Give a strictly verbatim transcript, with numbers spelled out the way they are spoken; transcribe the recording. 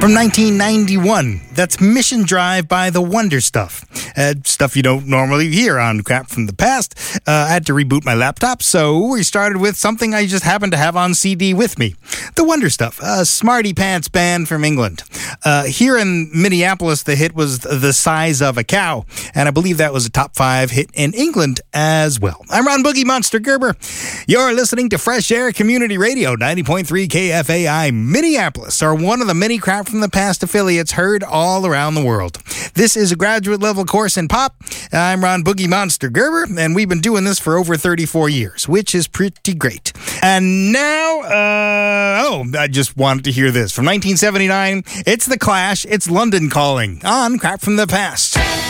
From nineteen ninety-one, that's Mission Drive by The Wonder Stuff. Uh, stuff you don't normally hear on Crap from the Past. Uh, I had to reboot my laptop, so we started with something I just happened to have on C D with me. The Wonder Stuff, a smarty pants band from England. Uh, here in Minneapolis, the hit was The Size of a Cow, and I believe that was a top five hit in England as well. I'm Ron Boogie Monster Gerber. You're listening to Fresh Air Community Radio, ninety point three K F A I Minneapolis, or one of the many Crap from the Past affiliates heard all around the world. This is a graduate level course in pop. I'm Ron Boogie Monster Gerber, and we've been doing this for over thirty-four years, which is pretty great. And now, uh, oh, I just wanted to hear this. From nineteen seventy-nine, it's The Clash, it's London Calling on Crap from the Past.